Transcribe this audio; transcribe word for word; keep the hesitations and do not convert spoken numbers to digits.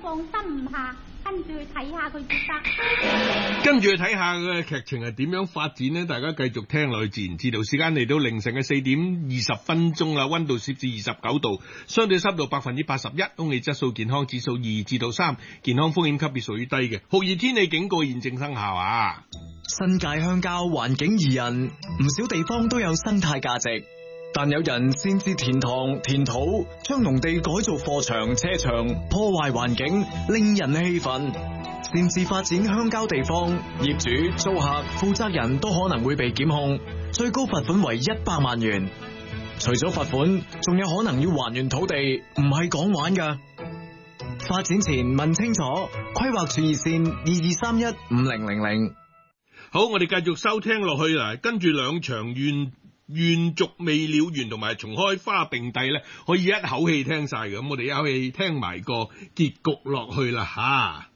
放心唔下，跟住去睇下佢至得。 跟住去睇下嘅劇情係點樣發展呢？大家繼續聽落去自然知道。時間嚟到凌晨嘅四點二十分鐘啦，溫度攝氏二十九度，相對濕度百分之八十一，空氣質素健康指數二至到三，健康風險級別屬於低嘅。酷熱天氣警告現正生效啊！ 新界鄉郊環境宜人，唔少地方都有生態價值，但有人擅自填塘填土，將農地改造貨場車場，破壞環境，令人氣憤。擅自發展鄉郊地方，業主、租客、負責人都可能會被檢控，最高罰款為一百萬元。除咗罰款，仲有可能要還原土地，唔係講玩噶。發展前問清楚，規劃處熱線二二三一五零零零。 好，我哋繼續收聽落去啦，跟住兩場願願續未了緣同埋重開花並蒂咧，可以一口氣聽晒嘅，咁我哋一口氣聽埋個結局落去啦吓。